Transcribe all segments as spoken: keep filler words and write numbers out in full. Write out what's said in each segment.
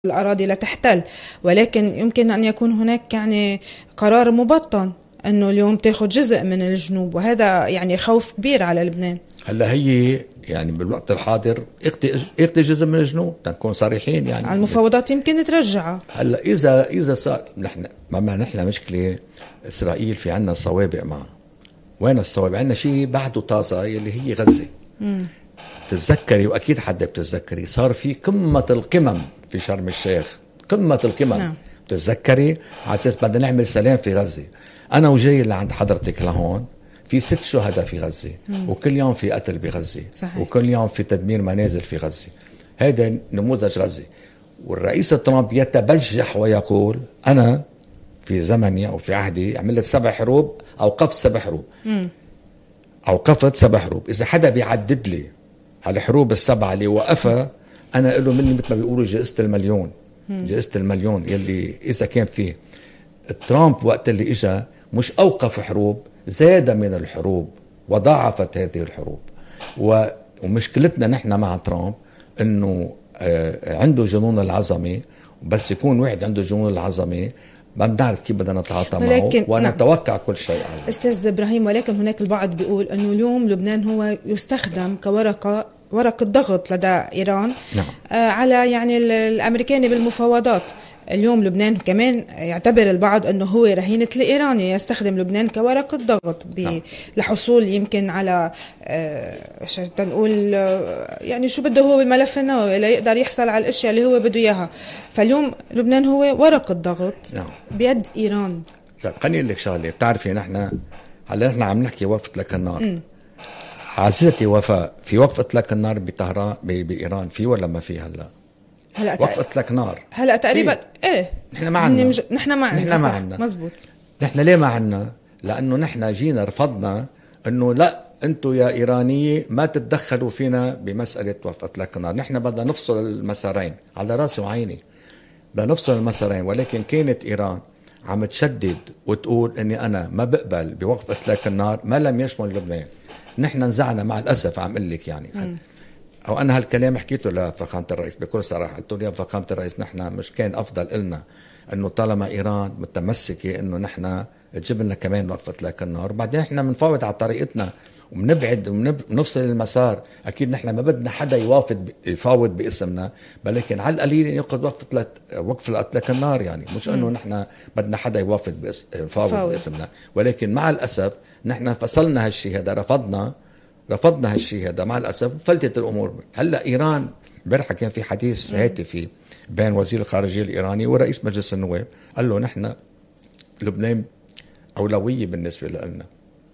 الأراضي لا تحتل، ولكن يمكن أن يكون هناك يعني قرار مبطن أنه اليوم تأخذ جزء من الجنوب، وهذا يعني خوف كبير على لبنان. هلا هي يعني بالوقت الحاضر اخذ جزء من الجنوب، تنكون صريحين يعني المفاوضات يمكن ترجعها. هلا إذا إذا صار نحن ما نحن مشكلة إسرائيل في عنا صوابع معه. وين الصوابع؟ عنا شيء بعده طازة اللي هي غزة. مم. تتذكري وأكيد حدا بتتذكري صار في قمة القمم في شرم الشيخ، قمة القمم. نعم. تتذكري على أساس بدنا نعمل سلام في غزة. أنا وجاي اللي عند حضرتك لهون في ست شهداء في غزة. مم. وكل يوم في قتل بغزة. صحيح. وكل يوم في تدمير منازل في غزة. هذا نموذج غزة. والرئيس ترامب يتبجح ويقول أنا في زمني أو في عهدي عملت سبع حروب أوقفت سبع حروب. مم. أوقفت سبع حروب. إذا حدا بيعدد لي هالحروب السبعة اللي وقفها أنا له مني مثل ما بيقولوا جائزة المليون. جائزة المليون يلي إذا كان فيه ترامب وقت اللي إجا مش أوقف حروب، زاد من الحروب وضاعفت هذه الحروب. ومشكلتنا نحن مع ترامب إنه عنده جنون العظمة، بس يكون واحد عنده جنون العظمة ما بنعرف كيف بدنا نتعاطى معه ونتوقع نعم. كل شيء عليه. أستاذ إبراهيم، ولكن هناك البعض بيقول أنه اليوم لبنان هو يستخدم كورقة ورقة ضغط لدى إيران. نعم. آه على يعني الأمريكاني بالمفاوضات. اليوم لبنان كمان يعتبر البعض أنه هو رهينة الإيراني، يستخدم لبنان كورقة ضغط نعم. لحصول يمكن على آه تنقول آه يعني شو بده هو بالملف النووي ليقدر يحصل على الأشياء اللي هو بده إياها. فاليوم لبنان هو ورقة ضغط نعم. بيد إيران. طيب خليني أقول لك شغلة. بتعرفي نحن هلا نحن عم نحكي وقفة لك النار. م. عزيزتي وفاء، في وقفة لك النار بطهران بإيران في ولا ما في هلا؟ هلا وقفة لك نار هلا تقريبا ايه نحن ما عنا مج... نحن ما عنا نحن ما عنا مزبوط. نحن ليه ما عنا؟ لأنه نحن جينا رفضنا إنه لا أنتوا يا إيرانية ما تتدخلوا فينا بمسألة وقفة لك النار. نحن بدنا نفصل المسارين على راسي وعيني، بدنا نفصل المسارين. ولكن كانت إيران عم تشدد وتقول إني أنا ما بقبل بوقفة لك النار ما لم يشمل لبنان. نحن نزعنا مع الأسف. عم قل لك يعني م. أو أنا هالكلام حكيته لفخامة الرئيس بكل صراحة. قلت له يا فخامة الرئيس نحن مش كان أفضل إلنا إنه طالما إيران متمسكة إنه نحن تجيب لنا كمان وقفة لك النار، وبعدين نحن بنفاوض على طريقتنا وبنبعد وبنفصل المسار. أكيد نحن ما بدنا حدا يوافد يفاوض باسمنا، ولكن على القليل يأخذ وقفة لك وقفة لك النار. يعني مش إنه نحن بدنا حدا يوافد بإس... يفاوض باسمنا. ولكن مع الأسف نحن فصلنا هالشيء هذا، رفضنا رفضنا هالشيء هذا مع الأسف، فلتت الأمور. هلأ إيران امبارح كان في حديث هاتفي بين وزير الخارجية الإيراني ورئيس مجلس النواب، قال له نحن لبنان أولوية بالنسبة لنا.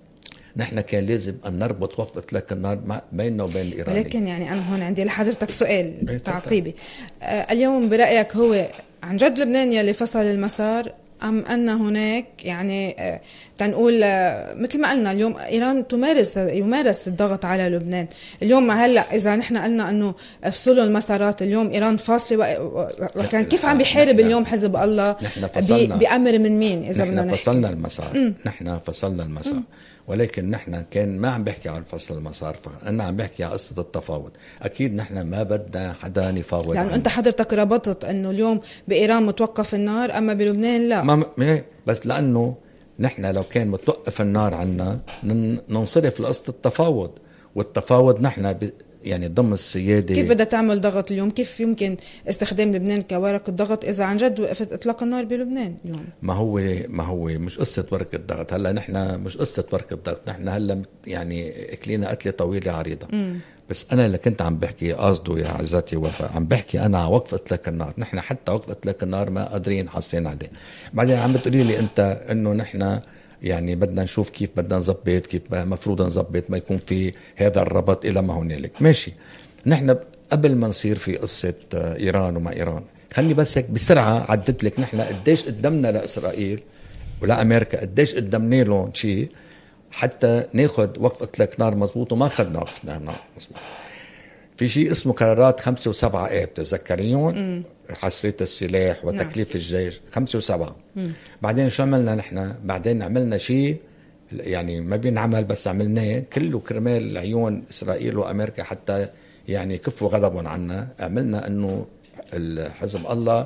نحن كان لازم أن نربط وقفة لك النار بيننا وبين الإيراني. ولكن يعني أنا هون عندي لحضرتك سؤال تعقيبي. آه اليوم برأيك هو عن جد لبنان يلي فصل المسار، أم أن هناك يعني آه تنقول آه مثل ما قلنا اليوم إيران تمارس يمارس الضغط على لبنان. اليوم ما هلأ إذا نحن قلنا أنه افصلوا المسارات، اليوم إيران فاصلة وكان كيف عم بيحارب اليوم حزب الله بأمر من مين؟ إذا بدنا نحن فصلنا المسار. نحن فصلنا المسار م. ولكن نحن كان ما عم بحكي عن فصل المسار، أنا عم بحكي عن قصة التفاوض. أكيد نحن ما بدنا حدا يفاوض. يعني أنت حضرتك ربطت أنه اليوم بإيران متوقف النار أما بلبنان لا. ما بس لأنه نحن لو كان متوقف النار عنا ننصرف لقصة التفاوض، والتفاوض نحن ب... يعني ضمن السيادة. كيف بدها تعمل ضغط اليوم؟ كيف يمكن استخدام لبنان كورقة ضغط إذا عن جد وقفت إطلاق النار بلبنان اليوم؟ ما هو ما هو مش قصة ورقة ضغط. هلا نحن مش قصة ورقة ضغط، نحن هلا يعني أكلينا قتلة طويلة عريضة. م. بس أنا اللي كنت عم بحكي قصده يا عزتي وفاء، عم بحكي أنا وقفة لك النار. نحن حتى وقفة لك النار ما قادرين حاصلين عليه. بعدين عم بتقولي لي أنت إنه نحن يعني بدنا نشوف كيف بدنا نظبط، كيف مفروض نظبط ما يكون في هذا الربط إلى ما هنالك. ماشي. نحن قبل ما نصير في قصة إيران وما إيران، خلي بس هيك بسرعة عدت لك نحن قديش قدمنا لإسرائيل ولا أمريكا، قديش قدمنا لهم شيء حتى ناخد وقفة لك نار مضبوط، وما خدنا وقفة نار مضبوط. في شيء اسمه قرارات خمسة وسبعة آب تذكريون، حصرية السلاح وتكليف نعم. الجيش خمسة وسبعة. مم. بعدين شو عملنا نحن؟ بعدين عملنا شيء يعني ما بينعمل بس عملناه كله كرمال عيون إسرائيل وأمريكا حتى يعني كفوا غضبهم عنا. عملنا أنه حزب الله